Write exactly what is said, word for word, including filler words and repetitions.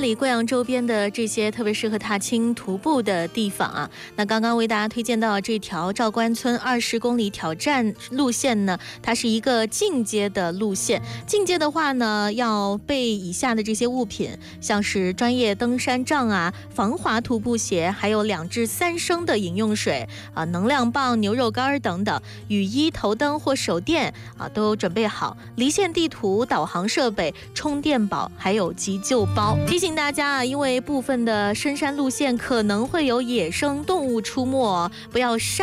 里、贵阳周边的这些特别适合踏青徒步的地方啊。那刚刚为大家推荐到这条赵官村二十公里挑战路线呢，它是一个进阶的路线。进阶的话呢，要备以下的这些物品，像是专业登山杖啊、防滑徒步鞋，还有两至三升的饮用水啊、能量棒、牛肉干等等，雨衣、头灯或手电啊都准备好，离线地图、导航设备、充电宝，还有急救包。提醒大家啊，因为部分的深山路线可能会有野生动物出没，不要擅